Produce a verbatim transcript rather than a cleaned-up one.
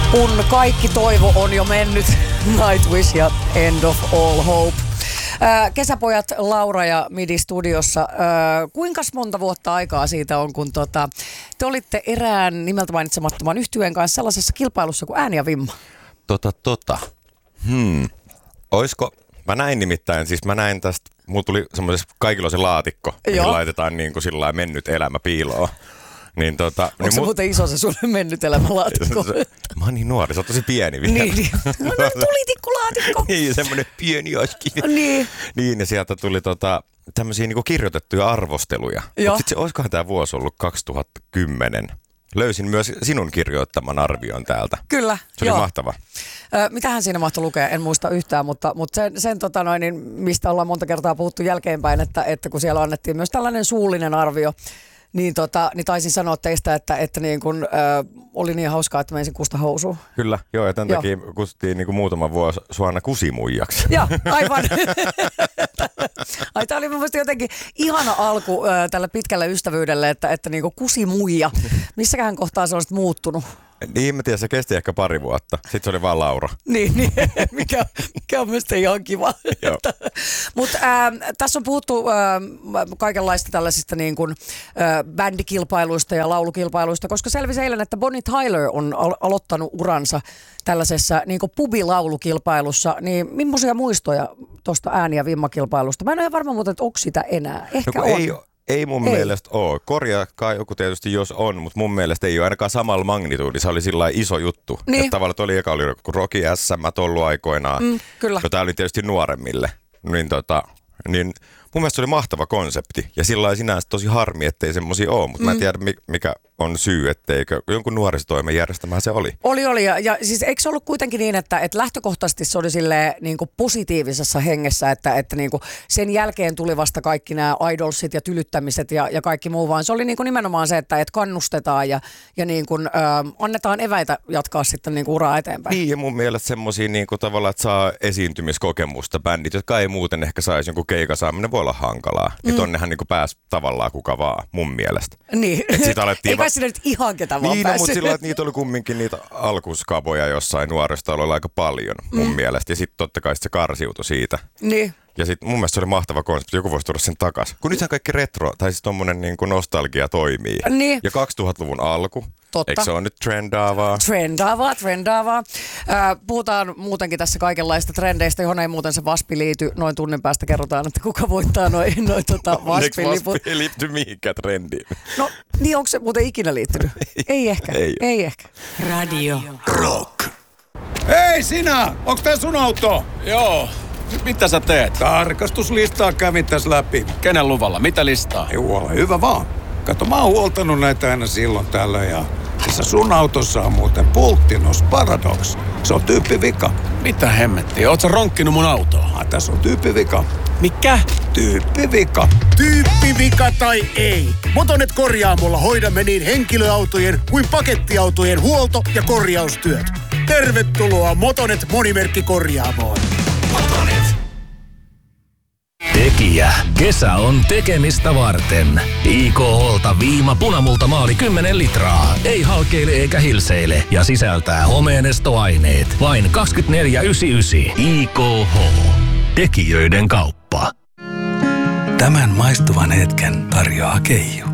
kun kaikki toivo on jo mennyt. Nightwish ja End of All Hope. Äh, kesäpojat Laura ja Midi studiossa. Äh, kuinka monta vuotta aikaa siitä on, kun tota, te olitte erään nimeltä mainitsemattoman yhtyeen kanssa sellaisessa kilpailussa kuin Ääni ja Vimma? Tota, tota. Hmm. Oisko? Mä näin nimittäin, siis mä näin tästä, mulla tuli semmoisessa kaikilla on se laatikko, mihin laitetaan niin kuin sillä mennyt elämä piiloon. Niin tota, onko niin se mu- muuten iso se sun mennyt elämälaatikko? Mä oon niin nuori, se on tosi pieni vielä. Niin, niin. No, no tulitikkulaatikko. Niin, semmoinen pieni aski. Niin. Niin, ja sieltä tuli tota, tämmöisiä niinku kirjoitettuja arvosteluja. Mutta sitten se, olisikohan tämä vuosi ollut kaksituhattakymmenen. Löysin myös sinun kirjoittaman arvion täältä. Kyllä, se oli joo. mahtava. Ö, mitähän siinä mahtoi lukea, en muista yhtään, mutta, mutta sen, sen tota noin, niin mistä ollaan monta kertaa puhuttu jälkeenpäin, että, että kun siellä annettiin myös tällainen suullinen arvio, niin, tota, niin taisin sanoa teistä, että, että niin kun, ö, oli niin hauskaa, että menisin kusta housuun. Kyllä, joo, ja tämän takia kutsuttiin niin kuin muutama vuosi Suana kusimuijaksi. Joo, aivan. Ai, tämä oli mun mielestä jotenkin ihana alku ö, tällä pitkällä ystävyydelle, että, että niin kuin kusimuija. Missäkään kohtaa se on sitten muuttunut? Niin, mä tiedän, se kesti ehkä pari vuotta. Sitten se oli vaan Laura. Niin, niin mikä, mikä on mielestäni ihan kiva. Mutta tässä on puhuttu ää, kaikenlaista tällaisista niin kuin, ää, bändikilpailuista ja laulukilpailuista, koska selvisi eilen, että Bonnie Tyler on al- aloittanut uransa tällaisessa niin kuin pubilaulukilpailussa. Niin millaisia muistoja tuosta Ääni- ja Vimma-kilpailusta? Mä en ole varma muuten, että onko sitä enää. Ehkä no, on. Ei Ei mun ei. mielestä ole. Korjaakaa joku tietysti, jos on, mutta mun mielestä ei ole ainakaan samalla magnituudi. Se oli sillä iso juttu. Niin. Että tavallaan oli eka oli Rocky S M ollut aikoinaan. Mm, kyllä. No, tää oli tietysti nuoremmille. Niin, tota, niin mun mielestä se oli mahtava konsepti. Ja sillä sinänsä tosi harmi, ettei semmosia ole. Mutta mm. mä en tiedä, mikä on syy, etteikö jonkun nuorisotoimen järjestämään se oli. Oli, oli. Ja, ja siis eikö se ollut kuitenkin niin, että, että lähtökohtaisesti se oli silleen, niin kuin positiivisessa hengessä, että, että niin kuin sen jälkeen tuli vasta kaikki nämä idolsit ja tylyttämiset ja, ja kaikki muu, vaan se oli niin kuin nimenomaan se, että, että kannustetaan ja, ja niin kuin, ö, annetaan eväitä jatkaa sitten niin kuin uraa eteenpäin. Niin, ja mun mielestä semmosia niin kuin tavallaan, että saa esiintymiskokemusta bändit, jotka ei muuten ehkä saisi jonkun keikan saaminen, voi olla hankalaa. Mm. Ja tonnehan niin kuin pääsi tavallaan kuka vaan, mun mielestä. Niin. Ei va- sinne nyt ihan ketä vaan niin, päässyt. No, mutta sillä että niitä oli kumminkin niitä alkuskaboja jossain nuoresta oli aika paljon mun mm. mielestä. Ja sitten totta kai sit se karsiutui siitä. Niin. Ja sitten mun mielestä se oli mahtava konsepti, joku voisi tuoda sen takas. Kun nythän kaikki retro, tai siis tommonen niin kuin nostalgia toimii. Niin. Ja kaksituhattaluvun alku. Totta. Eikö se ole nyt trendaavaa? Trendaavaa, trendaavaa. Äh, puhutaan muutenkin tässä kaikenlaista trendeistä, johon ei muuten se Vaspi liity. Noin tunnin päästä kerrotaan, että kuka voittaa noin noi, tota, Vaspiliput. Vaspi ei liitty mihinkään trendiin? No niin, onko se muuten ikinä liittynyt? ei, ei ehkä, ei, ei ehkä. Radio Rock. Hei sinä! Onks tää sun auto? Joo. Mitä sä teet? Tarkastuslistaa kävin tässä läpi. Kenen luvalla? Mitä listaa? Ei ole hyvä vaan. Kato, mä oon huoltanut näitä aina silloin tällöin ja tässä sun autossa on muuten Pulttinos Paradox. Se on tyyppivika. Mitä hemmettiä? Oot sä ronkkinut mun autoa? Ah, tässä on tyyppivika. Mikä? Tyyppivika. Tyyppivika tai ei. Motonet Korjaamolla hoidamme niin henkilöautojen kuin pakettiautojen huolto- ja korjaustyöt. Tervetuloa Motonet Monimerkkikorjaamoon. Motonet. Tekijä. Kesä on tekemistä varten. I K H:lta viima punamulta maali kymmenen litraa. Ei halkeile eikä hilseile ja sisältää homeenestoaineet. Vain kaksikymmentäneljä yhdeksänkymmentäyhdeksän. I K H. Tekijöiden kauppa. Tämän maistuvan hetken tarjoaa Keiju.